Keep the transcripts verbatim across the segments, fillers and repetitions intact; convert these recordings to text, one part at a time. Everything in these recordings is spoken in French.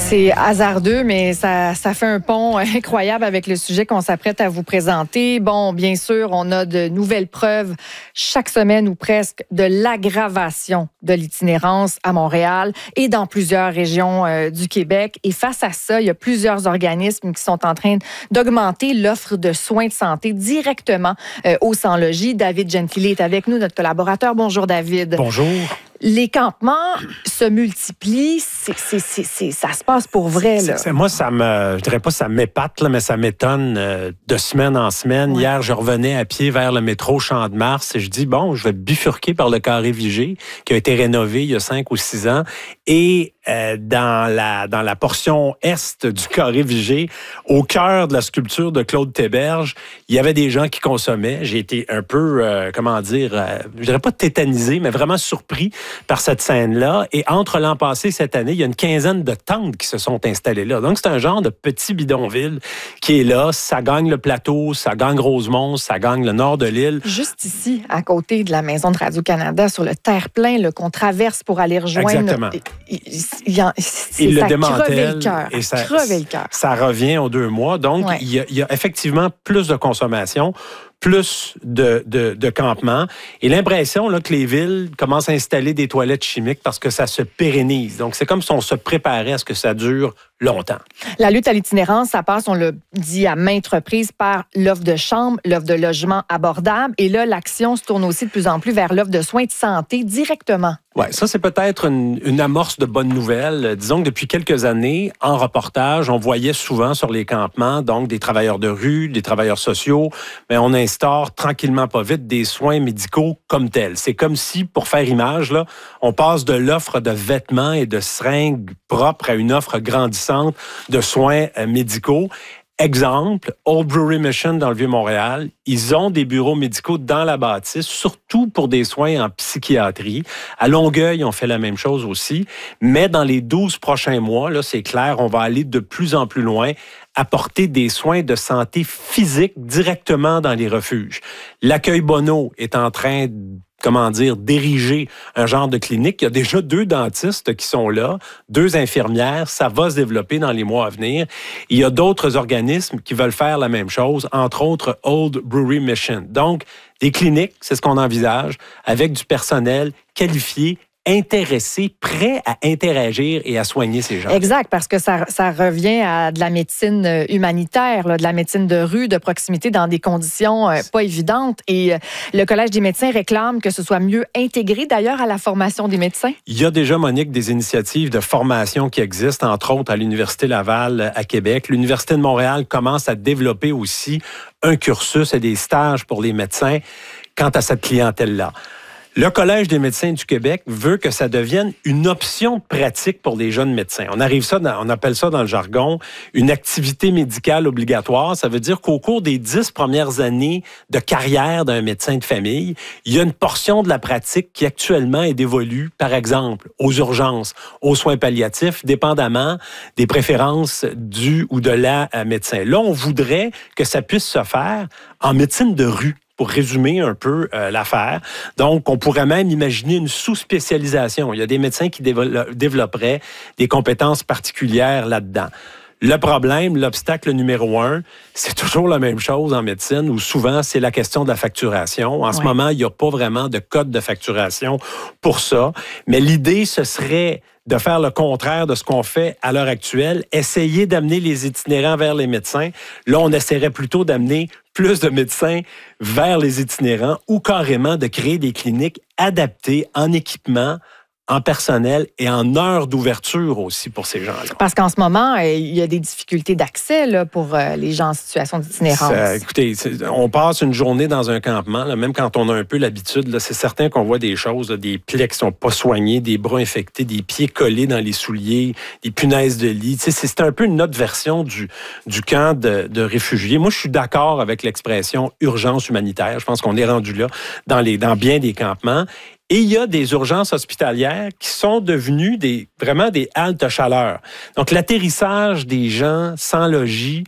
C'est hasardeux, mais ça, ça fait un pont incroyable avec le sujet qu'on s'apprête à vous présenter. Bon, bien sûr, on a de nouvelles preuves chaque semaine ou presque de l'aggravation de l'itinérance à Montréal et dans plusieurs régions euh, du Québec. Et face à ça, il y a plusieurs organismes qui sont en train d'augmenter l'offre de soins de santé directement euh, au sans-logis. David Gentili est avec nous, notre collaborateur. Bonjour, David. Bonjour. Les campements se multiplient, c'est, c'est, c'est, c'est, ça se passe pour vrai. Là. C'est, c'est, moi, ça me, je dirais pas ça m'épate, là, mais ça m'étonne euh, de semaine en semaine. Ouais. Hier, je revenais à pied vers le métro Champ-de-Mars et je dis, bon, je vais bifurquer par le carré Vigée, qui a été rénové il y a cinq ou six ans. Et euh, dans, la, dans la portion est du carré Vigée, au cœur de la sculpture de Claude Théberge, il y avait des gens qui consommaient. J'ai été un peu, euh, comment dire, euh, je dirais pas tétanisé, mais vraiment surpris par cette scène-là. Et entre l'an passé et cette année, il y a une quinzaine de tentes qui se sont installées là. Donc, c'est un genre de petit bidonville qui est là. Ça gagne le plateau, ça gagne Rosemont, ça gagne le nord de l'île. Juste ici, à côté de la maison de Radio-Canada, sur le terre-plein là, qu'on traverse pour aller rejoindre... Exactement. Il, il, il, c'est, il ça le démantèle le cœur. Et ça, le cœur. Ça revient aux deux mois. Donc, ouais. il, y a, il y a effectivement plus de consommation, plus de, de, de campements. Et l'impression là, que les villes commencent à installer des toilettes chimiques parce que ça se pérennise. Donc, c'est comme si on se préparait à ce que ça dure longtemps. La lutte à l'itinérance, ça passe, on l'a dit à maintes reprises, par l'offre de chambres, l'offre de logement abordable. Et là, l'action se tourne aussi de plus en plus vers l'offre de soins de santé directement. Oui, ça, c'est peut-être une, une amorce de bonnes nouvelles. Disons que depuis quelques années, en reportage, on voyait souvent sur les campements, donc des travailleurs de rue, des travailleurs sociaux, mais on instaure tranquillement pas vite des soins médicaux comme tels. C'est comme si, pour faire image, là, on passe de l'offre de vêtements et de seringues propres à une offre grandissante de soins médicaux. Exemple, Old Brewery Mission dans le Vieux-Montréal, ils ont des bureaux médicaux dans la bâtisse, surtout pour des soins en psychiatrie. À Longueuil, on fait la même chose aussi. Mais dans les douze prochains mois, là, c'est clair, on va aller de plus en plus loin, apporter des soins de santé physique directement dans les refuges. L'accueil Bonneau est en train de comment dire, d'ériger un genre de clinique. Il y a déjà deux dentistes qui sont là, deux infirmières. Ça va se développer dans les mois à venir. Il y a d'autres organismes qui veulent faire la même chose, entre autres Old Brewery Mission. Donc, des cliniques, c'est ce qu'on envisage, avec du personnel qualifié, intéressés, prêts à interagir et à soigner ces gens. Exact, parce que ça, ça revient à de la médecine humanitaire, là, de la médecine de rue, de proximité dans des conditions euh, pas évidentes. Et euh, le Collège des médecins réclame que ce soit mieux intégré, d'ailleurs, à la formation des médecins. Il y a déjà, Monique, des initiatives de formation qui existent, entre autres à l'Université Laval à Québec. L'Université de Montréal commence à développer aussi un cursus et des stages pour les médecins quant à cette clientèle-là. Le Collège des médecins du Québec veut que ça devienne une option de pratique pour les jeunes médecins. On arrive ça, dans, on appelle ça dans le jargon une activité médicale obligatoire. Ça veut dire qu'au cours des dix premières années de carrière d'un médecin de famille, il y a une portion de la pratique qui actuellement est dévolue, par exemple, aux urgences, aux soins palliatifs, dépendamment des préférences du ou de la médecin. Là, on voudrait que ça puisse se faire en médecine de rue, pour résumer un peu euh, l'affaire. Donc, on pourrait même imaginer une sous-spécialisation. Il y a des médecins qui dévo- développeraient des compétences particulières là-dedans. Le problème, l'obstacle numéro un, c'est toujours la même chose en médecine, où souvent, c'est la question de la facturation. En ouais. ce moment, il n'y a pas vraiment de code de facturation pour ça. Mais l'idée, ce serait de faire le contraire de ce qu'on fait à l'heure actuelle, essayer d'amener les itinérants vers les médecins. Là, on essaierait plutôt d'amener plus de médecins vers les itinérants ou carrément de créer des cliniques adaptées en équipement, en personnel et en heures d'ouverture aussi pour ces gens-là. Parce qu'en ce moment, il y a des difficultés d'accès là, pour les gens en situation d'itinérance. Ça, écoutez, on passe une journée dans un campement, là, même quand on a un peu l'habitude, là, c'est certain qu'on voit des choses, là, des plaies qui sont pas soignées, des bras infectés, des pieds collés dans les souliers, des punaises de lit. C'est, c'est un peu une autre version du, du camp de, de réfugiés. Moi, je suis d'accord avec l'expression urgence humanitaire. Je pense qu'on est rendu là dans, les, dans bien des campements. Et il y a des urgences hospitalières qui sont devenues des, vraiment des haltes chaleur. Donc, l'atterrissage des gens sans logis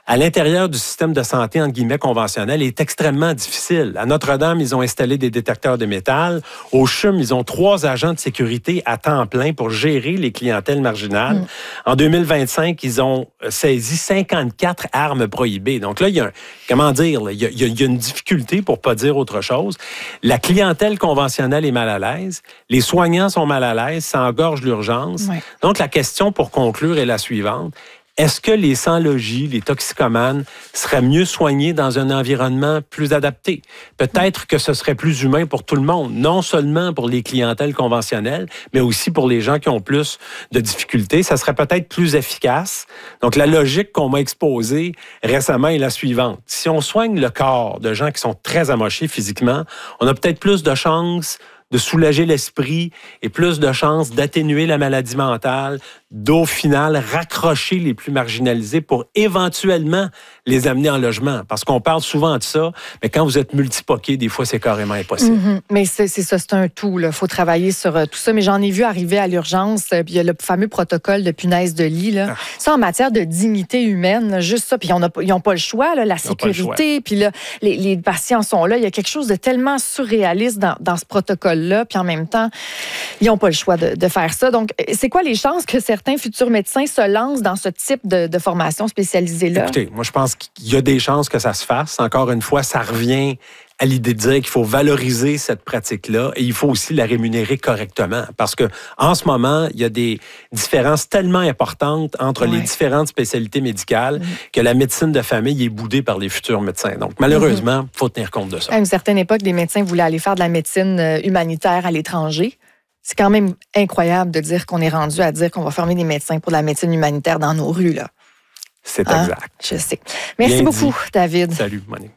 à l'intérieur du système de santé, entre guillemets, conventionnel, est extrêmement difficile. À Notre-Dame, ils ont installé des détecteurs de métal. Au C H U M, ils ont trois agents de sécurité à temps plein pour gérer les clientèles marginales. Mmh. En deux mille vingt-cinq, ils ont saisi cinquante-quatre armes prohibées. Donc là, il y a, un, comment dire, là, il, y a, il y a une difficulté, pour pas dire autre chose. La clientèle conventionnelle est mal à l'aise. Les soignants sont mal à l'aise. Ça engorge l'urgence. Ouais. Donc, la question pour conclure est la suivante. Est-ce que les sans-logis, les toxicomanes, seraient mieux soignés dans un environnement plus adapté? Peut-être que ce serait plus humain pour tout le monde, non seulement pour les clientèles conventionnelles, mais aussi pour les gens qui ont plus de difficultés. Ça serait peut-être plus efficace. Donc, la logique qu'on m'a exposée récemment est la suivante. Si on soigne le corps de gens qui sont très amochés physiquement, on a peut-être plus de chances de soulager l'esprit et plus de chances d'atténuer la maladie mentale, d'au final raccrocher les plus marginalisés pour éventuellement les amener en logement. Parce qu'on parle souvent de ça, mais quand vous êtes multipoqué, des fois, c'est carrément impossible. Mm-hmm. Mais c'est, c'est ça, c'est un tout. Il faut travailler sur euh, tout ça. Mais j'en ai vu arriver à l'urgence, euh, puis il y a le fameux protocole de punaise de lit. Là. Ah. Ça, en matière de dignité humaine, là, juste ça. Puis ils n'ont pas le choix, là, la sécurité. Puis là, les, les patients sont là. Il y a quelque chose de tellement surréaliste dans, dans ce protocole-là. Puis en même temps, ils n'ont pas le choix de, de faire ça. Donc, c'est quoi les chances que certains futurs médecins se lancent dans ce type de, de formation spécialisée-là? Écoutez, moi, je pense qu'il y a des chances que ça se fasse. Encore une fois, ça revient à l'idée de dire qu'il faut valoriser cette pratique-là et il faut aussi la rémunérer correctement. Parce que en ce moment, il y a des différences tellement importantes entre ouais. les différentes spécialités médicales mmh. que la médecine de famille est boudée par les futurs médecins. Donc, malheureusement, il mmh. faut tenir compte de ça. À une certaine époque, les médecins voulaient aller faire de la médecine humanitaire à l'étranger. C'est quand même incroyable de dire qu'on est rendu à dire qu'on va former des médecins pour de la médecine humanitaire dans nos rues, là. C'est hein? exact. Je sais. Merci Bien beaucoup, dit. David. Salut, Monique.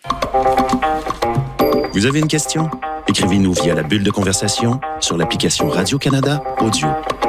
Vous avez une question? Écrivez-nous via la bulle de conversation sur l'application Radio-Canada Audio.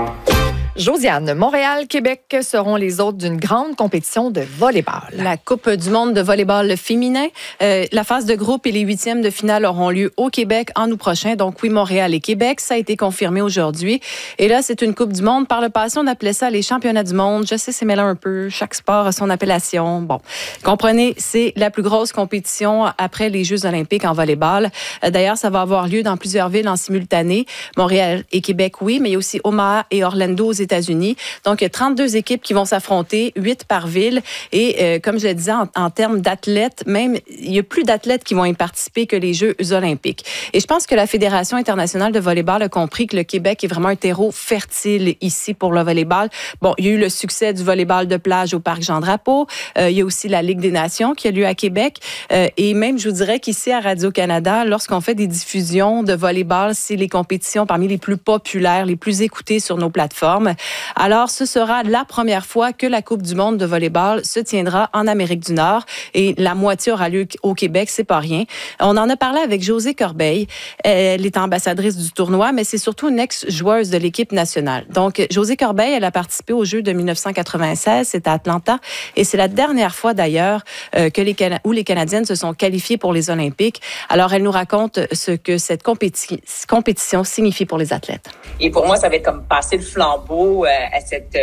Josiane, Montréal, Québec seront les hôtes d'une grande compétition de volleyball. La Coupe du monde de volleyball féminin. Euh, la phase de groupe et les huitièmes de finale auront lieu au Québec en août prochain. Donc oui, Montréal et Québec, ça a été confirmé aujourd'hui. Et là, c'est une Coupe du monde. Par le passé, on appelait ça les championnats du monde. Je sais, c'est mêlant un peu. Chaque sport a son appellation. Bon, comprenez, c'est la plus grosse compétition après les Jeux olympiques en volleyball. Euh, d'ailleurs, ça va avoir lieu dans plusieurs villes en simultané. Montréal et Québec, oui, mais il y a aussi Omaha et Orlando aux États-Unis. Donc, il y a trente-deux équipes qui vont s'affronter, huit par ville. Et euh, comme je le disais, en, en termes d'athlètes, même, il y a plus d'athlètes qui vont y participer que les Jeux olympiques. Et je pense que la Fédération internationale de volleyball a compris que le Québec est vraiment un terreau fertile ici pour le volleyball. Bon, il y a eu le succès du volleyball de plage au Parc Jean-Drapeau. Euh, il y a aussi la Ligue des Nations qui a lieu à Québec. Euh, et même, je vous dirais qu'ici à Radio-Canada, lorsqu'on fait des diffusions de volleyball, c'est les compétitions parmi les plus populaires, les plus écoutées sur nos plateformes. Alors, ce sera la première fois que la Coupe du monde de volleyball se tiendra en Amérique du Nord et la moitié aura lieu au Québec, c'est pas rien. On en a parlé avec Josée Corbeil. Elle est ambassadrice du tournoi, mais c'est surtout une ex-joueuse de l'équipe nationale. Donc, Josée Corbeil, elle a participé aux Jeux de dix-neuf cent quatre-vingt-seize, c'était à Atlanta, et c'est la dernière fois d'ailleurs euh, que les Cana- où les Canadiennes se sont qualifiées pour les Olympiques. Alors, elle nous raconte ce que cette compéti- compétition signifie pour les athlètes. Et pour moi, ça va être comme passer le flambeau à cette,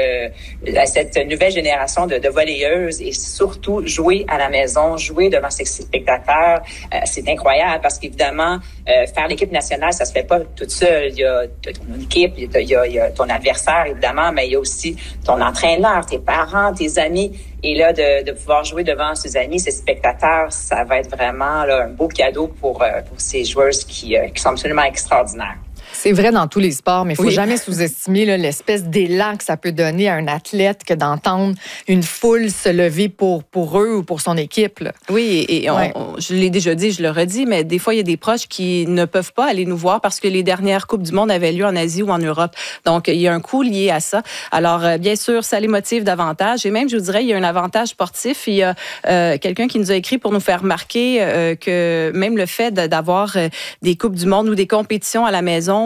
à cette nouvelle génération de, de volleyeuses et surtout jouer à la maison, jouer devant ses spectateurs. Euh, c'est incroyable parce qu'évidemment, euh, faire l'équipe nationale, ça se fait pas toute seule. Il y a ton équipe, il y a, il y a ton adversaire, évidemment, mais il y a aussi ton entraîneur, tes parents, tes amis. Et là, de, de pouvoir jouer devant ses amis, ses spectateurs, ça va être vraiment là, un beau cadeau pour, pour ces joueuses qui, qui sont absolument extraordinaires. C'est vrai dans tous les sports, mais il ne faut oui. jamais sous-estimer là, l'espèce d'élan que ça peut donner à un athlète que d'entendre une foule se lever pour, pour eux ou pour son équipe. Là. Oui, et on, ouais. on, je l'ai déjà dit, je le redis, mais des fois, il y a des proches qui ne peuvent pas aller nous voir parce que les dernières Coupes du monde avaient lieu en Asie ou en Europe. Donc, il y a un coût lié à ça. Alors, bien sûr, ça les motive davantage. Et même, je vous dirais, il y a un avantage sportif. Il y a euh, quelqu'un qui nous a écrit pour nous faire remarquer euh, que même le fait de, d'avoir euh, des Coupes du monde ou des compétitions à la maison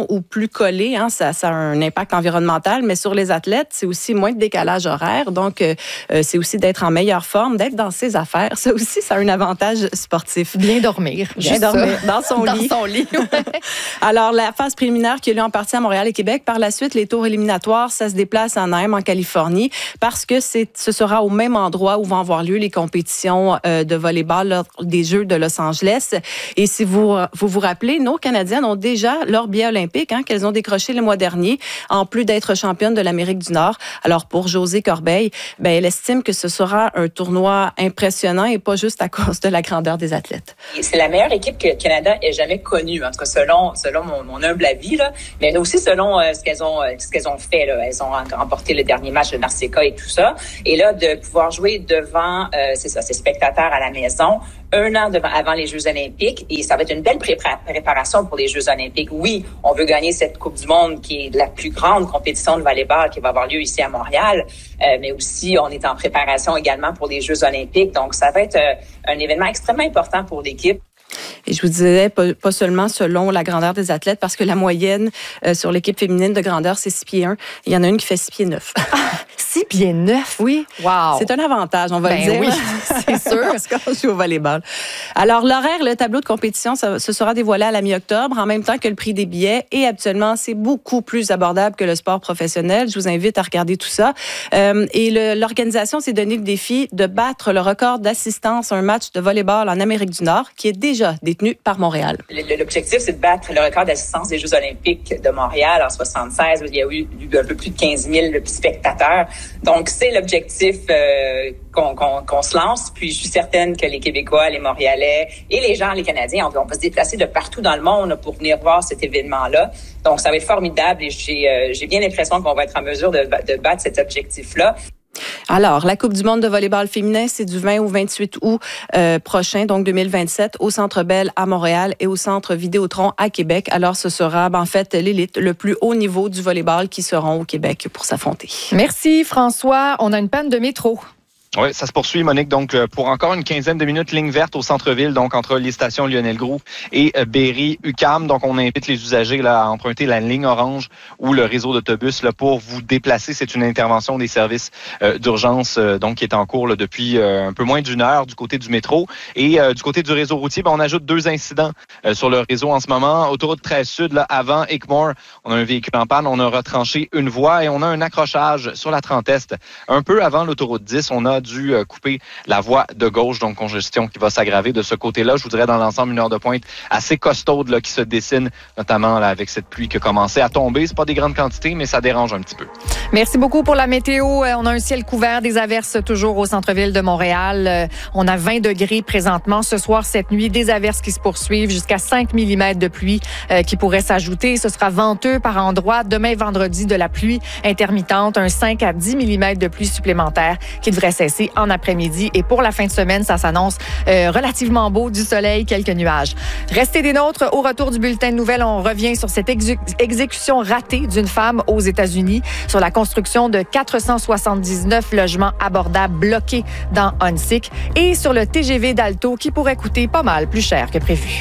maison ou plus collé, hein, ça, ça a un impact environnemental, mais sur les athlètes, c'est aussi moins de décalage horaire. Donc, euh, c'est aussi d'être en meilleure forme, d'être dans ses affaires. Ça aussi, ça a un avantage sportif. Bien dormir. Bien Juste dormir. Ça. Dans son dans lit. Dans son lit, ouais. Alors, la phase préliminaire qui a lieu en partie à Montréal et Québec, par la suite, les tours éliminatoires, ça se déplace en Anaheim, en Californie, parce que c'est, ce sera au même endroit où vont avoir lieu les compétitions euh, de volleyball lors des Jeux de Los Angeles. Et si vous vous, vous rappelez, nos Canadiennes ont déjà leur billet olympique, hein, qu'elles ont décroché le mois dernier, en plus d'être championnes de l'Amérique du Nord. Alors, pour Josée Corbeil, ben, elle estime que ce sera un tournoi impressionnant et pas juste à cause de la grandeur des athlètes. C'est la meilleure équipe que le Canada ait jamais connue, en tout cas selon, selon mon, mon humble avis, là, mais aussi selon euh, ce qu'elles ont, euh, ce qu'elles ont fait. Là. Elles ont remporté le dernier match de Narseka et tout ça. Et là, de pouvoir jouer devant, euh, c'est ça, ces spectateurs à la maison, un an devant, avant les Jeux olympiques, et ça va être une belle prépa- préparation pour les Jeux olympiques. Oui, on veut gagner cette Coupe du monde qui est la plus grande compétition de volleyball qui va avoir lieu ici à Montréal, euh, mais aussi on est en préparation également pour les Jeux olympiques. Donc, ça va être euh, un événement extrêmement important pour l'équipe. Et je vous disais, pas, pas seulement selon la grandeur des athlètes, parce que la moyenne euh, sur l'équipe féminine de grandeur, c'est six pieds un. Il y en a une qui fait six pieds neuf. six pieds neuf? Oui. Wow. C'est un avantage, on va ben le dire. Oui, c'est sûr. Parce qu'on joue au volleyball. Alors, l'horaire, le tableau de compétition, ça, ce sera dévoilé à la mi-octobre, en même temps que le prix des billets. Et actuellement, c'est beaucoup plus abordable que le sport professionnel. Je vous invite à regarder tout ça. Euh, et le, l'organisation s'est donné le défi de battre le record d'assistance à un match de volleyball en Amérique du Nord, qui est déjà détenu par Montréal. L'objectif, c'est de battre le record d'assistance des Jeux olympiques de Montréal en soixante-seize, où il y a eu un peu plus de quinze mille spectateurs. Donc, c'est l'objectif euh, qu'on, qu'on, qu'on se lance. Puis, je suis certaine que les Québécois, les Montréalais et les gens, les Canadiens, on, on va se déplacer de partout dans le monde pour venir voir cet événement-là. Donc, ça va être formidable et j'ai, euh, j'ai bien l'impression qu'on va être en mesure de, de battre cet objectif-là. Alors, la Coupe du monde de volleyball féminin, c'est du vingt au vingt-huit août euh, prochain, donc deux mille vingt-sept, au Centre Bell à Montréal et au Centre Vidéotron à Québec. Alors, ce sera en fait l'élite, le plus haut niveau du volleyball qui seront au Québec pour s'affronter. Merci François. On a une panne de métro. Oui, ça se poursuit, Monique. Donc, pour encore une quinzaine de minutes, ligne verte au centre-ville, donc entre les stations Lionel-Groulx et Berry-U Q A M. Donc, on invite les usagers là, à emprunter la ligne orange ou le réseau d'autobus là, pour vous déplacer. C'est une intervention des services euh, d'urgence euh, donc qui est en cours là, depuis euh, un peu moins d'une heure du côté du métro. Et euh, du côté du réseau routier, ben, on ajoute deux incidents euh, sur le réseau en ce moment. Autoroute treize Sud, là, avant Hickmore, on a un véhicule en panne. On a retranché une voie et on a un accrochage sur la trente Est. Un peu avant l'autoroute dix, on a dû couper la voie de gauche, donc congestion qui va s'aggraver de ce côté-là. Je vous dirais dans l'ensemble une heure de pointe assez costaude là, qui se dessine, notamment là, avec cette pluie qui a commencé à tomber. C'est pas des grandes quantités, mais ça dérange un petit peu. Merci beaucoup pour la météo. On a un ciel couvert, des averses toujours au centre-ville de Montréal. On a vingt degrés présentement. Ce soir, cette nuit, des averses qui se poursuivent jusqu'à cinq millimètres de pluie euh, qui pourraient s'ajouter. Ce sera venteux par endroits. Demain, vendredi, de la pluie intermittente, un cinq à dix millimètres de pluie supplémentaire qui devrait cesser en après-midi. Et pour la fin de semaine, ça s'annonce euh, relativement beau, du soleil, quelques nuages. Restez des nôtres. Au retour du bulletin de nouvelles, on revient sur cette exé- exécution ratée d'une femme aux États-Unis, sur la construction de quatre cent soixante-dix-neuf logements abordables bloqués dans Huntsic et sur le T G V d'Alto qui pourrait coûter pas mal plus cher que prévu.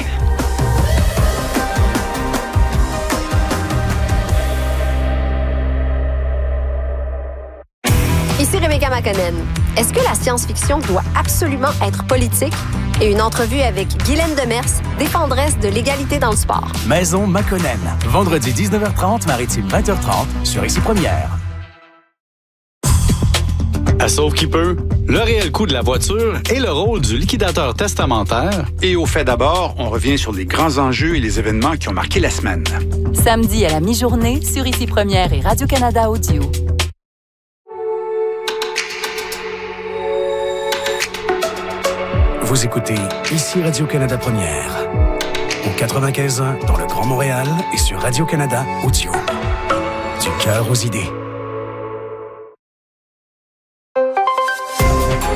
Ici Rebecca McConnell. Est-ce que la science-fiction doit absolument être politique? Et une entrevue avec Guylaine Demers, défendresse de l'égalité dans le sport. Maison McConnell. Vendredi dix-neuf heures trente, Maritime vingt heures trente, sur Ici Première. À Sauve qui peut, le réel coût de la voiture et le rôle du liquidateur testamentaire. Et au fait d'abord, on revient sur les grands enjeux et les événements qui ont marqué la semaine. Samedi à la mi-journée sur Ici Première et Radio-Canada Audio. Vous écoutez Ici Radio-Canada Première. Au quatre-vingt-quinze ans dans le Grand Montréal et sur Radio-Canada Audio. Du cœur aux idées.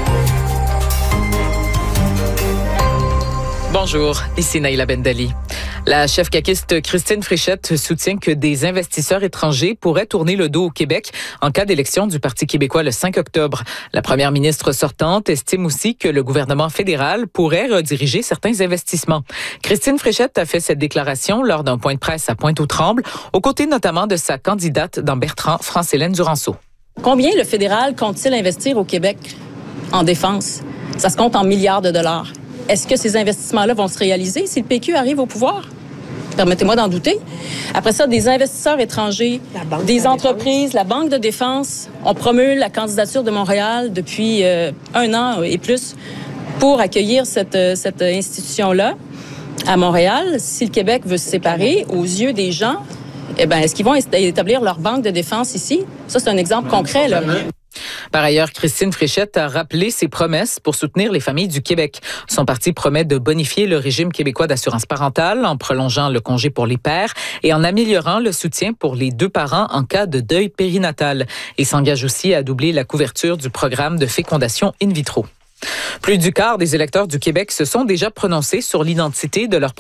Bonjour, ici Naïla Bendali. La chef caquiste Christine Fréchette soutient que des investisseurs étrangers pourraient tourner le dos au Québec en cas d'élection du Parti québécois le cinq octobre. La première ministre sortante estime aussi que le gouvernement fédéral pourrait rediriger certains investissements. Christine Fréchette a fait cette déclaration lors d'un point de presse à Pointe-aux-Trembles, aux côtés notamment de sa candidate dans Bertrand, France-Hélène Duranceau. Combien le fédéral compte-t-il investir au Québec en défense? Ça se compte en milliards de dollars. Est-ce que ces investissements-là vont se réaliser si le P Q arrive au pouvoir? Permettez-moi d'en douter. Après ça, des investisseurs étrangers, des entreprises, la Banque de défense, on promule la candidature de Montréal depuis euh, un an et plus pour accueillir cette, cette institution-là à Montréal. Si le Québec veut se séparer, aux yeux des gens, eh bien, est-ce qu'ils vont établir leur banque de défense ici? Ça, c'est un exemple concret, là. Par ailleurs, Christine Fréchette a rappelé ses promesses pour soutenir les familles du Québec. Son parti promet de bonifier le régime québécois d'assurance parentale en prolongeant le congé pour les pères et en améliorant le soutien pour les deux parents en cas de deuil périnatal. Et s'engage aussi à doubler la couverture du programme de fécondation in vitro. Plus du quart des électeurs du Québec se sont déjà prononcés sur l'identité de leur